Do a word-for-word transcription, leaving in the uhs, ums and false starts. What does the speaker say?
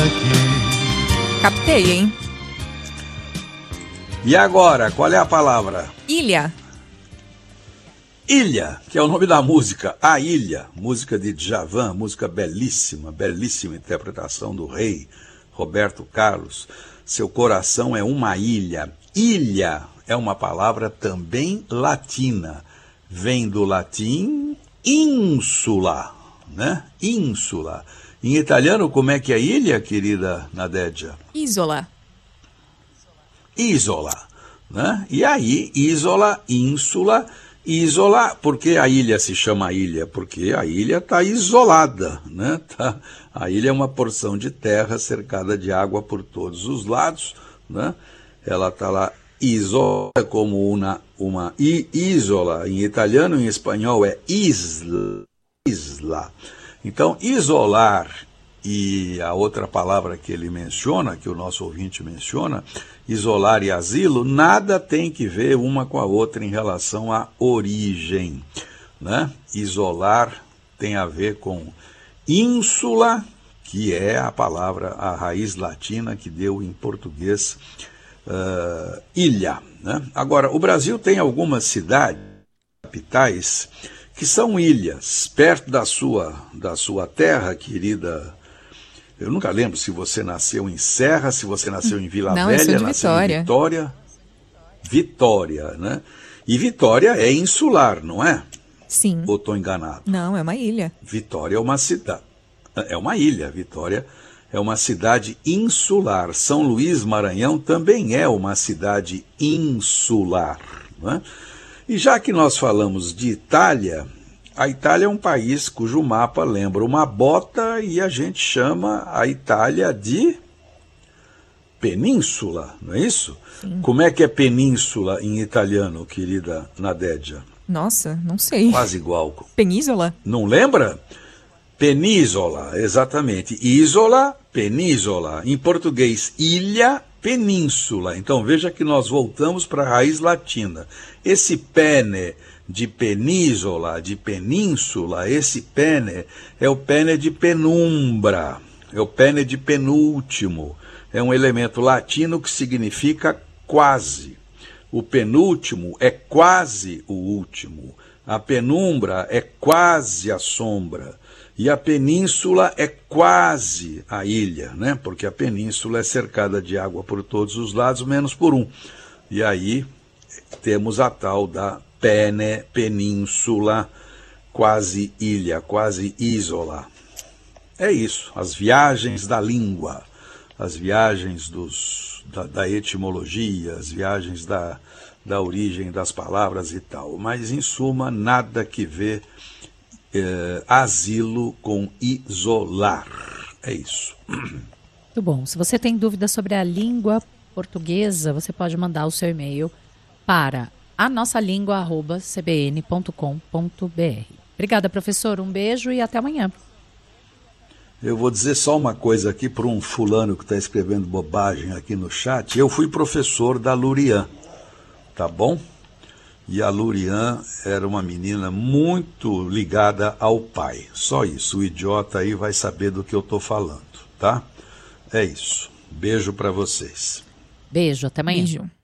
aqui. Captei, hein? E agora, qual é a palavra? Ilha. Ilha, que é o nome da música, A Ilha, música de Djavan, música belíssima, belíssima interpretação do rei Roberto Carlos. Seu coração é uma ilha. Ilha é uma palavra também latina, vem do latim ínsula, né? Ínsula. Em italiano, como é que é ilha, querida Nadédia? Isola. Isola, né? E aí, isola, ínsula, isola, por que a ilha se chama ilha? Porque a ilha está isolada, né? Tá, a ilha é uma porção de terra cercada de água por todos os lados, né? Ela está lá isolada como uma, uma isola, em italiano e em espanhol é isla, isla. Então, isolar e a outra palavra que ele menciona, que o nosso ouvinte menciona, isolar e asilo, nada tem que ver uma com a outra em relação à origem, né? Isolar tem a ver com ínsula, que é a palavra, a raiz latina que deu em português uh, ilha, né? Agora, o Brasil tem algumas cidades, capitais, que são ilhas, perto da sua, da sua terra, querida. Eu nunca lembro se você nasceu em Serra, se você nasceu em Vila Não, Velha, eu sou de nasceu Vitória. em Vitória. Vitória, né? E Vitória é insular, não é? Sim. Ou estou enganado? Não, é uma ilha. Vitória é uma cidade, é uma ilha. Vitória é uma cidade insular. São Luís, Maranhão, também é uma cidade insular, não é? E já que nós falamos de Itália, a Itália é um país cujo mapa lembra uma bota e a gente chama a Itália de península, não é isso? Sim. Como é que é península em italiano, querida Nadédia? Nossa, não sei. Quase igual. Península? Não lembra? Península, exatamente. Isola, península. Em português, ilha, península. Então veja que nós voltamos para a raiz latina. Esse pene de península, de península, esse pene é o pene de penumbra, é o pene de penúltimo. É um elemento latino que significa quase. O penúltimo é quase o último. A penumbra é quase a sombra. E a península é quase a ilha, né? Porque a península é cercada de água por todos os lados, menos por um. E aí temos a tal da pene, península, quase ilha, quase isola. É isso, as viagens da língua, as viagens dos, da, da etimologia, as viagens da, da origem das palavras e tal. Mas, em suma, nada que ver É, asilo com isolar. É isso. Muito bom. Se você tem dúvidas sobre a língua portuguesa, você pode mandar o seu e-mail para a nossa língua arroba c b n ponto com ponto b r. Obrigada, professor. Um beijo e até amanhã. Eu vou dizer só uma coisa aqui para um fulano que está escrevendo bobagem aqui no chat. Eu fui professor da Lurian, tá bom? E a Lurian era uma menina muito ligada ao pai. Só isso, o idiota aí vai saber do que eu estou falando, tá? É isso. Beijo para vocês. Beijo, até amanhã. Beijo.